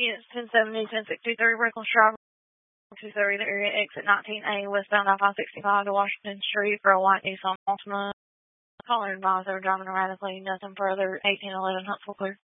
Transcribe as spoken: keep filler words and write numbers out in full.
Units ten seventy, ten sixty-three, Reckless Driver, two thirty, the area exit nineteen A, westbound I five sixty-five to Washington Street for a white Nissan Altima. Caller advisor driving erratically, nothing further, eighteen eleven Huntsville clear.